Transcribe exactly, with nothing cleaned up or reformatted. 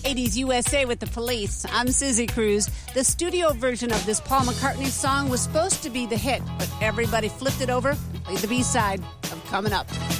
eighties U S A with the Police. I'm Susie Cruz. The studio version of this Paul McCartney song was supposed to be the hit, but everybody flipped it over and played the B-side of Coming Up.